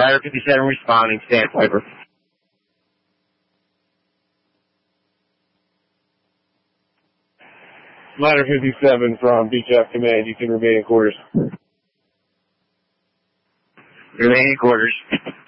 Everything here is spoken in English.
Ladder 57 responding, stand Viper. Ladder 57 from BCAP Command, you can remain in quarters. Remain in quarters.